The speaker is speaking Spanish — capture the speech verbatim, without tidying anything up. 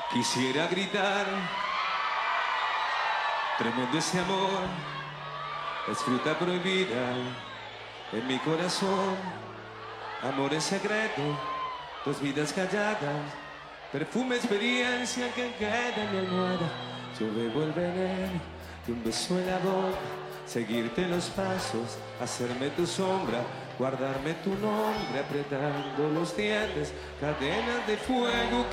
Quisiera gritar, tremendo ese amor, es fruta prohibida en mi corazón. Amor en secreto, dos vidas calladas, perfume, experiencia que queda en mi almohada. Yo bebo el veneno de un beso en la boca, seguirte los pasos, hacerme tu sombra, guardarme tu nombre, apretando los dientes, cadenas de fuego.